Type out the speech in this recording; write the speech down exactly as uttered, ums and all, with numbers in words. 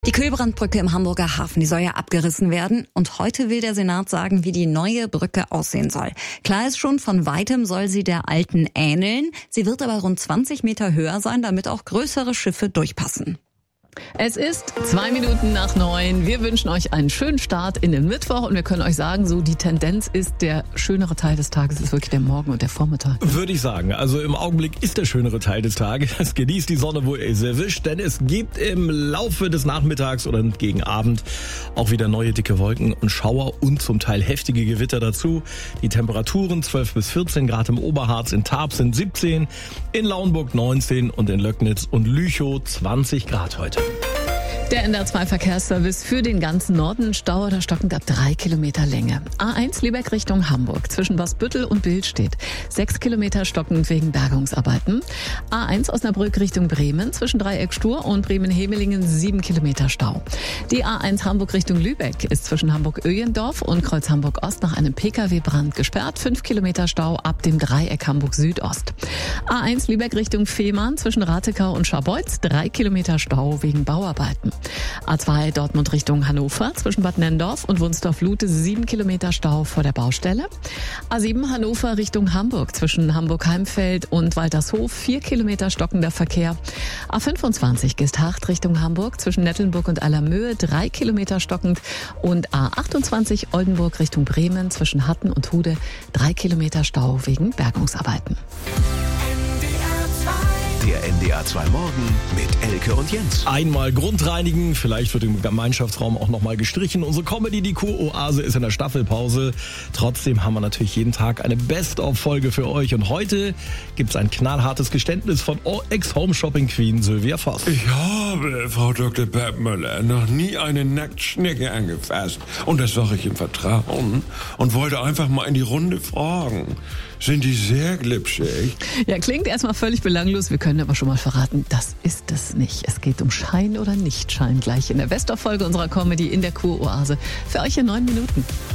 Die Kühlbrandbrücke im Hamburger Hafen, die soll ja abgerissen werden. Und heute will der Senat sagen, wie die neue Brücke aussehen soll. Klar ist schon, von weitem soll sie der alten ähneln. Sie wird aber rund zwanzig Meter höher sein, damit auch größere Schiffe durchpassen. Es ist zwei Minuten nach neun. Wir wünschen euch einen schönen Start in den Mittwoch und wir können euch sagen, so die Tendenz ist, der schönere Teil des Tages ist wirklich der Morgen und der Vormittag. Würde ich sagen. Also im Augenblick ist der schönere Teil des Tages. Genießt die Sonne, wo ihr es erwischt, denn es gibt im Laufe des Nachmittags oder gegen Abend auch wieder neue dicke Wolken und Schauer und zum Teil heftige Gewitter dazu. Die Temperaturen zwölf bis vierzehn Grad im Oberharz, in Tarp sind siebzehn, in Lauenburg neunzehn und in Löcknitz und Lüchow zwanzig Grad heute. Der N D R zwei Verkehrsservice für den ganzen Norden. Stau oder stockend ab drei Kilometer Länge. A eins Lübeck Richtung Hamburg zwischen Bosbüttel und Billstedt. Sechs Kilometer stockend wegen Bergungsarbeiten. A eins Osnabrück Richtung Bremen zwischen Dreieck Stur und Bremen-Hemelingen sieben Kilometer Stau. Die A eins Hamburg Richtung Lübeck ist zwischen Hamburg-Öjendorf und Kreuz Hamburg-Ost nach einem Pkw-Brand gesperrt. Fünf Kilometer Stau ab dem Dreieck Hamburg-Südost. A eins Lübeck Richtung Fehmarn zwischen Ratekau und Scharbeutz. Drei Kilometer Stau wegen Bauarbeiten. A zwei Dortmund Richtung Hannover zwischen Bad Nenndorf und Wunsdorf-Lute sieben Kilometer Stau vor der Baustelle. A sieben Hannover Richtung Hamburg zwischen Hamburg-Heimfeld und Waltershof vier Kilometer stockender Verkehr. A fünfundzwanzig Geesthacht Richtung Hamburg zwischen Nettelnburg und Allermöhe drei Kilometer stockend und A achtundzwanzig Oldenburg Richtung Bremen zwischen Hatten und Hude drei Kilometer Stau wegen Bergungsarbeiten. Der N D R zwei Morgen mit Elke und Jens. Einmal grundreinigen, vielleicht wird im Gemeinschaftsraum auch nochmal gestrichen. Unsere Comedy, die Kuroase, ist in der Staffelpause. Trotzdem haben wir natürlich jeden Tag eine Best-of-Folge für euch. Und heute gibt's ein knallhartes Geständnis von Ex-Home-Shopping-Queen Sylvia Voss. Ich habe, Frau Doktor Bergmüller, noch nie eine Nacktschnecke angefasst. Und das sage ich im Vertrauen. Und wollte einfach mal in die Runde fragen. Sind die sehr glitschig? Ja, klingt erstmal völlig belanglos. Wir können aber schon mal verraten, das ist es nicht. Es geht um Schein oder Nichtschein gleich in der Best-of-Folge unserer Comedy in der Kuroase. Für euch in neun Minuten.